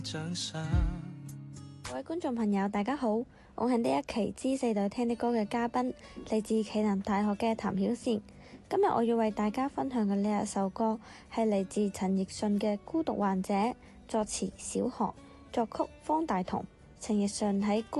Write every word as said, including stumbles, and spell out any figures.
各位觀眾朋友，大家好，我係呢一期 G 四隊聽啲歌嘅嘉賓，嚟自暨南大學嘅譚曉倩。今日我要為大家分享嘅呢一首歌係嚟自陳奕迅嘅《孤獨患者》，作詞小河，作曲方大同。陳奕迅喺